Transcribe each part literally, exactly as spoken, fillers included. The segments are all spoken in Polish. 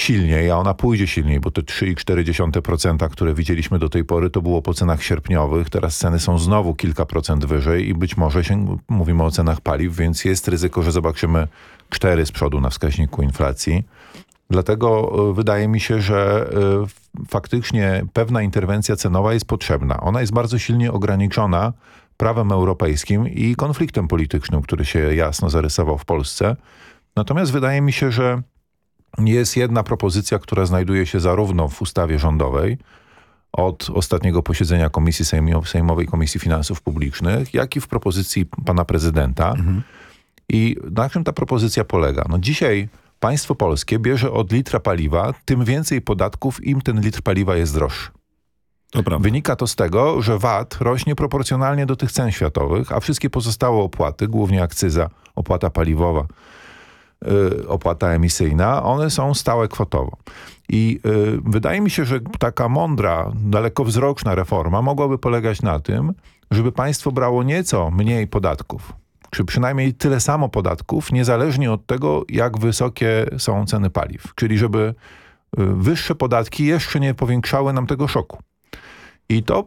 silniej, a ona pójdzie silniej, bo te trzy i cztery dziesiąte procent, które widzieliśmy do tej pory, to było po cenach sierpniowych. Teraz ceny są znowu kilka procent wyżej i być może się, mówimy o cenach paliw, więc jest ryzyko, że zobaczymy cztery z przodu na wskaźniku inflacji. Dlatego wydaje mi się, że faktycznie pewna interwencja cenowa jest potrzebna. Ona jest bardzo silnie ograniczona prawem europejskim i konfliktem politycznym, który się jasno zarysował w Polsce. Natomiast wydaje mi się, że jest jedna propozycja, która znajduje się zarówno w ustawie rządowej od ostatniego posiedzenia Komisji Sejmowej Komisji Finansów Publicznych, jak i w propozycji pana prezydenta. Mhm. I na czym ta propozycja polega? No dzisiaj państwo polskie bierze od litra paliwa, tym więcej podatków, im ten litr paliwa jest droższy. To prawda. Wynika to z tego, że V A T rośnie proporcjonalnie do tych cen światowych, a wszystkie pozostałe opłaty, głównie akcyza, opłata paliwowa, yy, opłata emisyjna, one są stałe kwotowo. I yy, wydaje mi się, że taka mądra, dalekowzroczna reforma mogłaby polegać na tym, żeby państwo brało nieco mniej podatków, czy przynajmniej tyle samo podatków, niezależnie od tego, jak wysokie są ceny paliw. Czyli żeby wyższe podatki jeszcze nie powiększały nam tego szoku. I to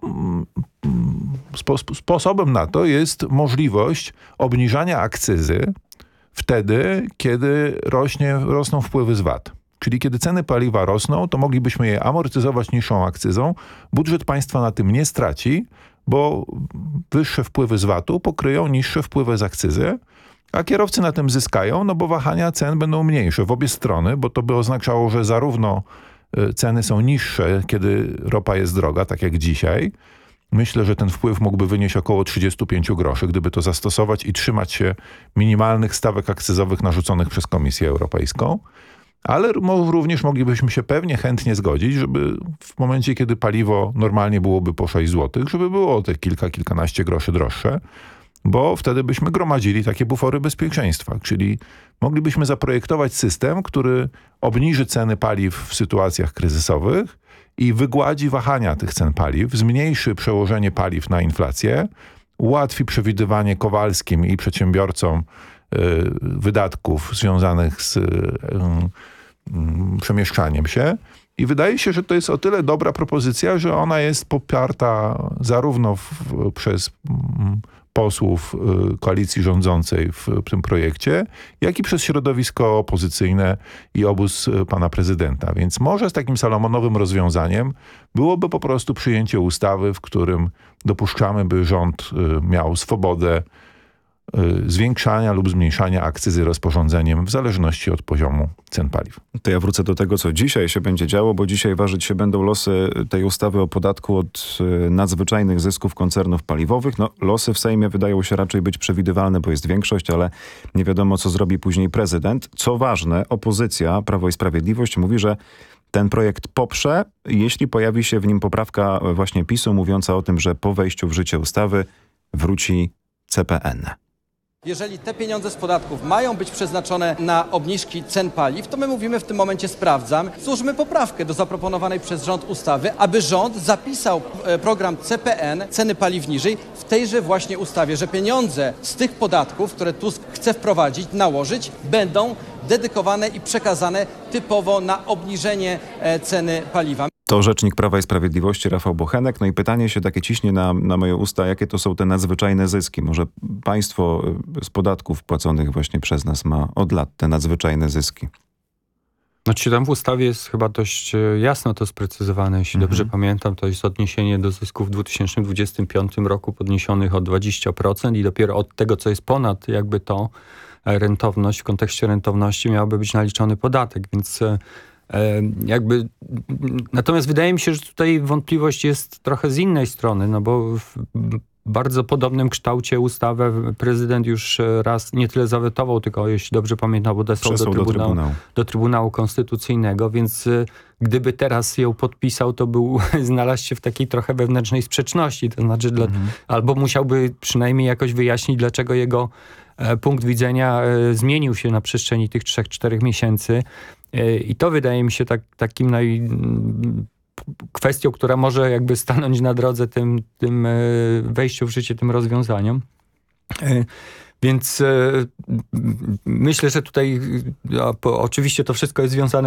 spo, sposobem na to jest możliwość obniżania akcyzy wtedy, kiedy rośnie, rosną wpływy z V A T. Czyli kiedy ceny paliwa rosną, to moglibyśmy je amortyzować niższą akcyzą. Budżet państwa na tym nie straci, bo wyższe wpływy z V A T-u pokryją niższe wpływy z akcyzy, a kierowcy na tym zyskają, no bo wahania cen będą mniejsze w obie strony, bo to by oznaczało, że zarówno ceny są niższe, kiedy ropa jest droga, tak jak dzisiaj. Myślę, że ten wpływ mógłby wynieść około trzydzieści pięć groszy, gdyby to zastosować i trzymać się minimalnych stawek akcyzowych narzuconych przez Komisję Europejską. Ale również moglibyśmy się pewnie chętnie zgodzić, żeby w momencie, kiedy paliwo normalnie byłoby po sześć złotych, żeby było o te kilka, kilkanaście groszy droższe, bo wtedy byśmy gromadzili takie bufory bezpieczeństwa, czyli moglibyśmy zaprojektować system, który obniży ceny paliw w sytuacjach kryzysowych i wygładzi wahania tych cen paliw, zmniejszy przełożenie paliw na inflację, ułatwi przewidywanie Kowalskim i przedsiębiorcom y, wydatków związanych z y, y, przemieszczaniem się. I wydaje się, że to jest o tyle dobra propozycja, że ona jest poparta zarówno w, przez mm, posłów y, koalicji rządzącej w, w tym projekcie, jak i przez środowisko opozycyjne i obóz y, pana prezydenta. Więc może z takim salomonowym rozwiązaniem byłoby po prostu przyjęcie ustawy, w którym dopuszczamy, by rząd y, miał swobodę y, zwiększania lub zmniejszania akcyzy rozporządzeniem w zależności od poziomu cen paliw. To ja wrócę do tego, co dzisiaj się będzie działo, bo dzisiaj ważyć się będą losy tej ustawy o podatku od y, nadzwyczajnych zysków koncernów paliwowych. No, losy w Sejmie wydają się raczej być przewidywalne, bo jest większość, ale nie wiadomo, co zrobi później prezydent. Co ważne, opozycja, Prawo i Sprawiedliwość mówi, że ten projekt poprze, jeśli pojawi się w nim poprawka właśnie PiS-u mówiąca o tym, że po wejściu w życie ustawy wróci C P N. Jeżeli te pieniądze z podatków mają być przeznaczone na obniżki cen paliw, to my mówimy w tym momencie sprawdzam, złóżmy poprawkę do zaproponowanej przez rząd ustawy, aby rząd zapisał program C P N, ceny paliw niżej, w tejże właśnie ustawie, że pieniądze z tych podatków, które Tusk chce wprowadzić, nałożyć, będą dedykowane i przekazane typowo na obniżenie ceny paliwa. To rzecznik Prawa i Sprawiedliwości Rafał Bochenek. No i pytanie się takie ciśnie na, na moje usta, jakie to są te nadzwyczajne zyski? Może państwo z podatków płaconych właśnie przez nas ma od lat te nadzwyczajne zyski? Znaczy tam w ustawie jest chyba dość jasno to sprecyzowane. Jeśli mhm. dobrze pamiętam, to jest odniesienie do zysków w dwa tysiące dwudziestym piątym roku podniesionych o dwadzieścia procent i dopiero od tego, co jest ponad jakby to rentowność, w kontekście rentowności miałby być naliczony podatek, więc jakby, natomiast wydaje mi się, że tutaj wątpliwość jest trochę z innej strony, no bo w bardzo podobnym kształcie ustawę prezydent już raz nie tyle zawetował, tylko jeśli dobrze pamiętam, odesłał do Trybunału, do Trybunału. do Trybunału Konstytucyjnego, więc gdyby teraz ją podpisał, to był znalazł się w takiej trochę wewnętrznej sprzeczności, to znaczy mhm. dla, albo musiałby przynajmniej jakoś wyjaśnić, dlaczego jego punkt widzenia zmienił się na przestrzeni tych trzech, czterech miesięcy. I to wydaje mi się tak, takim naj... kwestią, która może jakby stanąć na drodze tym, tym wejściu w życie tym rozwiązaniom. Więc myślę, że tutaj oczywiście to wszystko jest związane